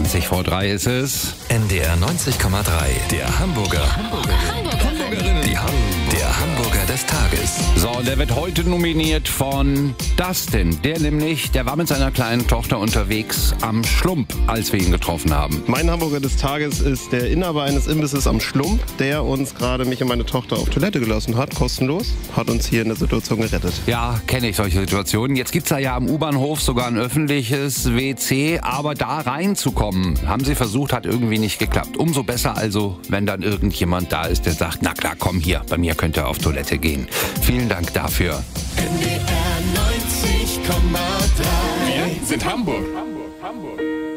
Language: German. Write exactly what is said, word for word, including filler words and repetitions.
zwanzig vor drei ist es. N D R neunzig Komma drei, der Hamburger. Hamburgerinnen. Die Ham der Hamburger des Tages. So, der wird heute nominiert von Dustin. Der nämlich, der war mit seiner kleinen Tochter unterwegs am Schlump, als wir ihn getroffen haben. Mein Hamburger des Tages ist der Inhaber eines Imbisses am Schlump, der uns gerade mich und meine Tochter auf Toilette gelassen hat, kostenlos. Hat uns hier in der Situation gerettet. Ja, kenne ich solche Situationen. Jetzt gibt's da ja am U-Bahnhof sogar ein öffentliches W C, aber da reinzukommen, haben sie versucht, hat irgendwie nicht geklappt. Umso besser also, wenn dann irgendjemand da ist, der sagt, na klar, komm hier, bei mir könnt ihr auf Toilette gehen. Vielen Dank dafür. N D R neunzig Komma drei. Wir sind Hamburg.